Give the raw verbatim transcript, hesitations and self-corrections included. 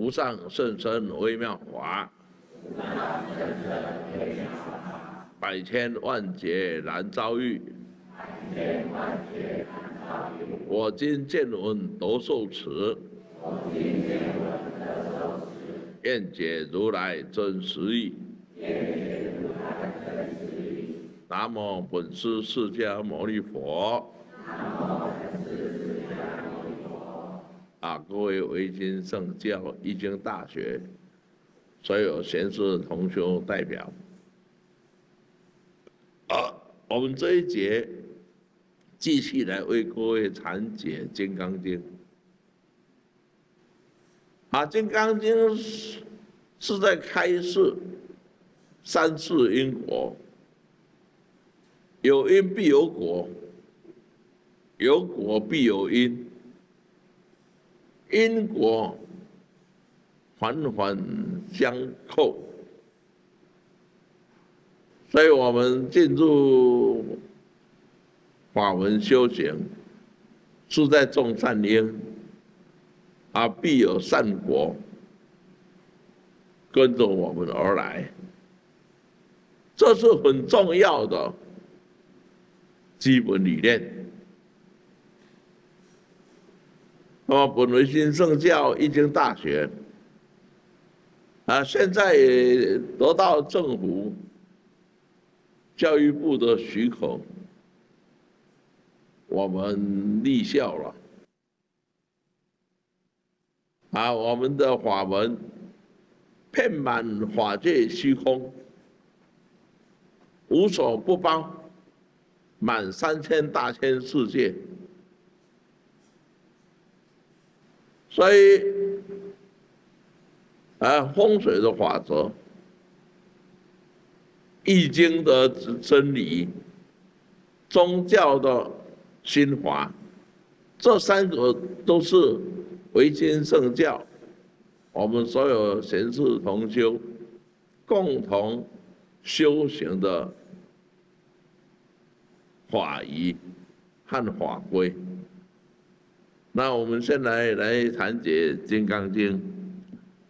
无上甚深微妙法，百千万劫难遭遇。我今见闻得受持，愿解如来真实义。南无本师释迦牟尼佛。啊，各位维新圣教易经大学所有贤士同修代表，啊，我们这一节继续来为各位阐解《金刚经》。啊，《金刚经》是是在开示三世因果，有因必有果，有果必有因。因果环环相扣，所以我们进入法门修行，是在种善因，啊，必有善果跟着我们而来，这是很重要的基本理念。那么，本维新圣教易经大学啊，现在也得到政府教育部的许可，我们立校了。啊，我们的法门遍满法界虚空，无所不包，满三千大千世界。所以，啊，风水的法则、易经的真理、宗教的心法，这三个都是维新圣教我们所有贤士同修共同修行的法仪和法规。那我们先来来谈解《金刚经》。